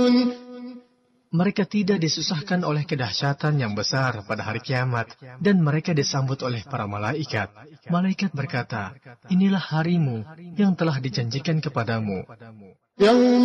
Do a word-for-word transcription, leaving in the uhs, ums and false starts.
Mereka tidak disusahkan oleh kedahsyatan yang besar pada hari kiamat, dan mereka disambut oleh para malaikat. Malaikat berkata, inilah harimu yang telah dijanjikan kepadamu.